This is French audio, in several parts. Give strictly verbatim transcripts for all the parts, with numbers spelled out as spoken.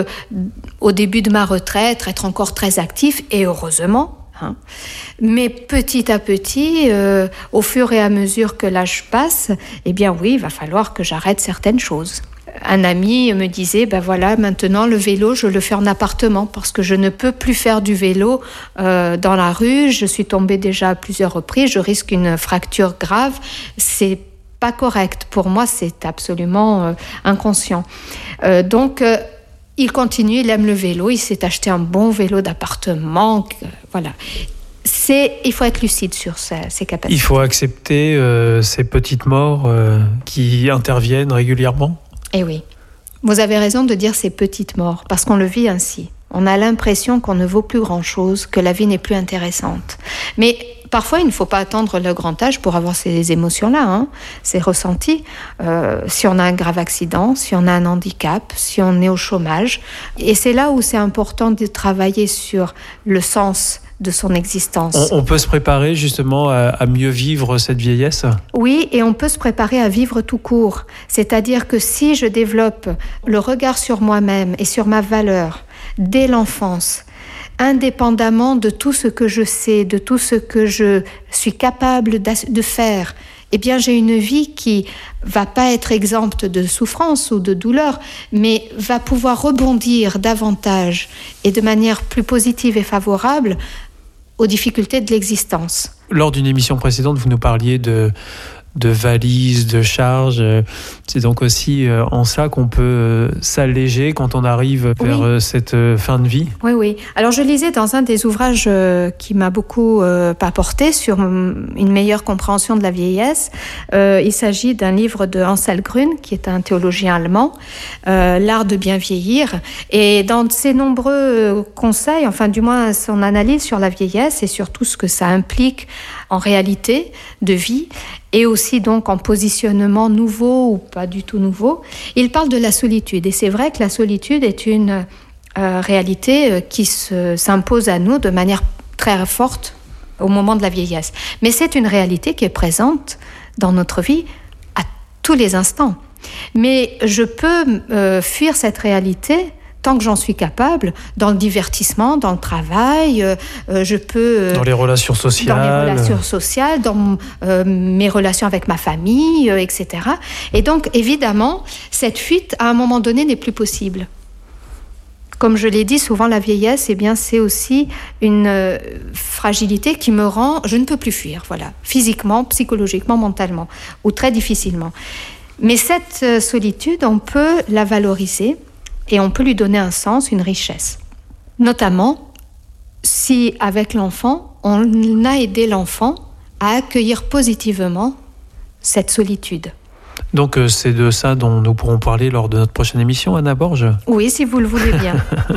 au début de ma retraite, être encore très actif, et heureusement. Hein. Mais petit à petit, euh, au fur et à mesure que l'âge passe, eh bien oui, il va falloir que j'arrête certaines choses. Un ami me disait, ben voilà, maintenant le vélo, je le fais en appartement parce que je ne peux plus faire du vélo euh, dans la rue. Je suis tombée déjà à plusieurs reprises, je risque une fracture grave. C'est pas correct. Pour moi, c'est absolument euh, inconscient. Euh, donc, euh, il continue, il aime le vélo, il s'est acheté un bon vélo d'appartement. Euh, voilà. C'est, il faut être lucide sur ses, ses capacités. Il faut accepter euh, ces petites morts euh, qui interviennent régulièrement. Eh oui, vous avez raison de dire ces petites morts, parce qu'on le vit ainsi. On a l'impression qu'on ne vaut plus grand-chose, que la vie n'est plus intéressante. Mais parfois, il ne faut pas attendre le grand âge pour avoir ces émotions-là, hein, ces ressentis. Euh, si on a un grave accident, si on a un handicap, si on est au chômage. Et c'est là où c'est important de travailler sur le sens de son existence. On, on peut se préparer justement à, à mieux vivre cette vieillesse ? Oui, et on peut se préparer à vivre tout court. C'est-à-dire que si je développe le regard sur moi-même et sur ma valeur dès l'enfance, indépendamment de tout ce que je sais, de tout ce que je suis capable de faire, eh bien j'ai une vie qui va pas être exempte de souffrance ou de douleur, mais va pouvoir rebondir davantage et de manière plus positive et favorable aux difficultés de l'existence. Lors d'une émission précédente, vous nous parliez de, de valises, de charges. C'est donc aussi en ça qu'on peut s'alléger quand on arrive vers oui. cette fin de vie. Oui, oui. Alors je lisais dans un des ouvrages qui m'a beaucoup euh, apporté sur une meilleure compréhension de la vieillesse. Euh, il s'agit d'un livre de Ansel Grün, qui est un théologien allemand, euh, L'art de bien vieillir. Et dans ses nombreux conseils, enfin du moins son analyse sur la vieillesse et sur tout ce que ça implique en réalité de vie, et aussi donc en positionnement nouveau ou pas du tout nouveau, il parle de la solitude. Et c'est vrai que la solitude est une euh, réalité euh, qui se, s'impose à nous de manière très forte au moment de la vieillesse. Mais c'est une réalité qui est présente dans notre vie à tous les instants. Mais je peux euh, fuir cette réalité tant que j'en suis capable, dans le divertissement, dans le travail, euh, je peux... Euh, dans les relations sociales. Dans les relations sociales, dans euh, mes relations avec ma famille, euh, et cetera. Et donc, évidemment, cette fuite, à un moment donné, n'est plus possible. Comme je l'ai dit, souvent, la vieillesse, eh bien, c'est aussi une euh, fragilité qui me rend... Je ne peux plus fuir, voilà. Physiquement, psychologiquement, mentalement, ou très difficilement. Mais cette euh, solitude, on peut la valoriser, et on peut lui donner un sens, une richesse. Notamment, si avec l'enfant, on a aidé l'enfant à accueillir positivement cette solitude. Donc c'est de ça dont nous pourrons parler lors de notre prochaine émission, Anna Borges ? Oui, si vous le voulez bien.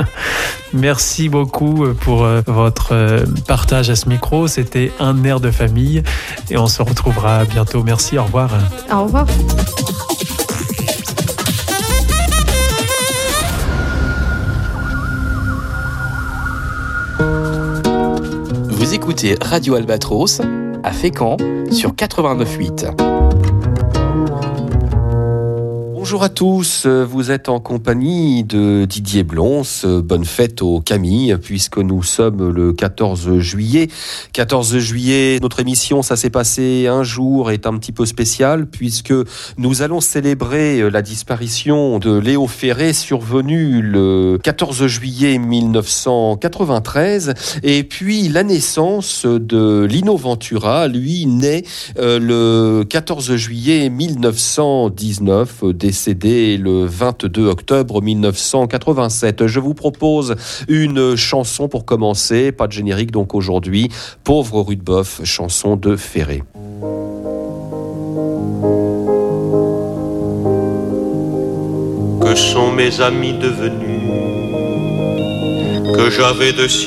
Merci beaucoup pour votre partage à ce micro. C'était un air de famille et on se retrouvera bientôt. Merci, au revoir. Au revoir. Vous écoutez Radio Albatros à Fécamp sur quatre-vingt-neuf virgule huit. Bonjour à tous, vous êtes en compagnie de Didier Blons. Bonne fête aux Camille, puisque nous sommes le quatorze juillet. quatorze juillet, notre émission, ça s'est passé un jour, est un petit peu spécial, puisque nous allons célébrer la disparition de Léo Ferré, survenue le quatorze juillet mille neuf cent quatre-vingt-treize, et puis la naissance de Lino Ventura, lui, né euh, le quatorze juillet mille neuf cent dix-neuf, décédé le vingt-deux octobre mille neuf cent quatre-vingt-sept. Je vous propose une chanson pour commencer, pas de générique donc aujourd'hui, Pauvre Rudebeuf, chanson de Ferré. Que sont mes amis devenus, que j'avais de